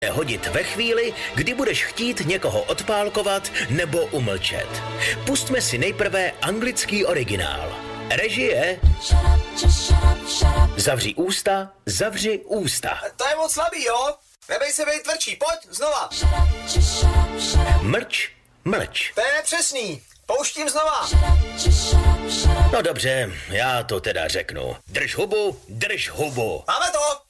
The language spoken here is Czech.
hodit ve chvíli, kdy budeš chtít někoho odpálkovat nebo umlčet. Pustme si nejprve anglický originál. Režie. Zavři ústa, zavři ústa. To je moc slabý, jo? Nebej se bej tvrdší, pojď, znova. Mlč, mlč. To je nepřesný. Pouštím znova. No dobře, já to teda řeknu. Drž hubu, drž hubu. Máme to.